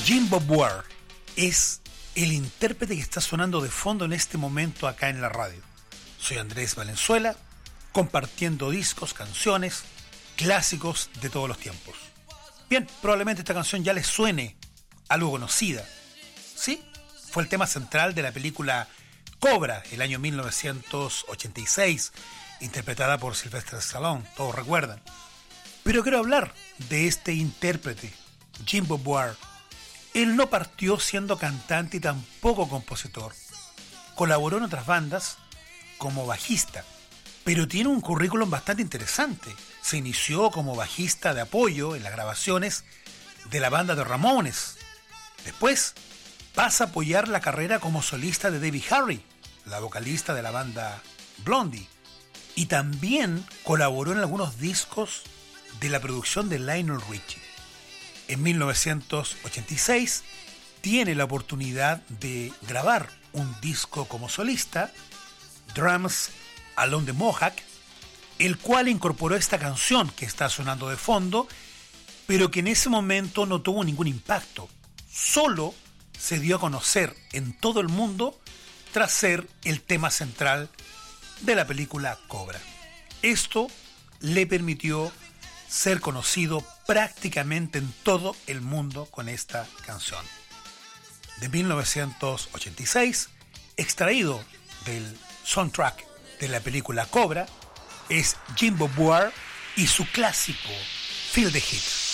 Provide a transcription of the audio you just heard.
Jimbo Boar es el intérprete que está sonando de fondo en este momento acá en la radio. Soy Andrés Valenzuela, compartiendo discos, canciones, clásicos de todos los tiempos. Bien, probablemente esta canción ya les suene algo conocida. ¿Sí? Fue el tema central de la película Cobra, el año 1986, interpretada por Sylvester Stallone, todos recuerdan. Pero quiero hablar de este intérprete, Jimbo Boar. Él no partió siendo cantante y tampoco compositor. Colaboró en otras bandas como bajista, pero tiene un currículum bastante interesante. Se inició como bajista de apoyo en las grabaciones de la banda de Ramones. Después pasa a apoyar la carrera como solista de Debbie Harry, la vocalista de la banda Blondie. Y también colaboró en algunos discos de la producción de Lionel Richie. En 1986 tiene la oportunidad de grabar un disco como solista, Drums Along the Mohawk, el cual incorporó esta canción que está sonando de fondo, pero que en ese momento no tuvo ningún impacto. Solo se dio a conocer en todo el mundo tras ser el tema central de la película Cobra. Esto le permitió ser conocido prácticamente en todo el mundo con esta canción. De 1986, extraído del soundtrack de la película Cobra, es Jimbo Boar y su clásico Feel the Heat.